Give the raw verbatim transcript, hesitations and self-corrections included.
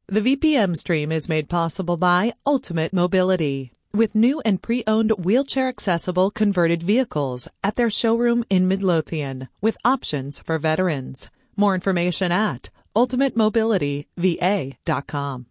The V P M stream is made possible by Ultimate Mobility, with new and pre-owned wheelchair-accessible converted vehicles at their showroom in Midlothian, with options for veterans. More information at ultimate mobility v a dot com.